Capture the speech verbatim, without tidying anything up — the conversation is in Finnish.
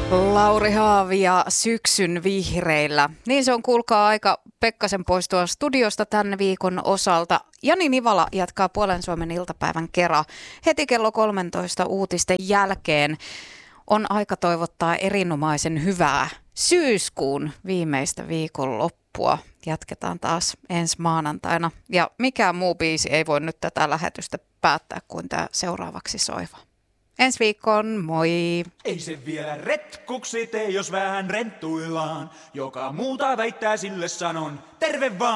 Lauri Haavi ja syksyn vihreillä. Niin se on, kuulkaa, aika Pekkasen poistua studiosta tämän viikon osalta. Jani Nivala jatkaa Puolen Suomen iltapäivän kera. Heti kello kolmetoista uutisten jälkeen on aika toivottaa erinomaisen hyvää syyskuun viimeistä viikonloppua. Jatketaan taas ensi maanantaina. Ja mikään muu biisi ei voi nyt tätä lähetystä päättää kuin tämä seuraavaksi soiva. Ensi viikkoon, moi! Ei se vielä retkuksi tee, jos vähän renttuillaan. Joka muuta väittää, sille sanon terve vaan.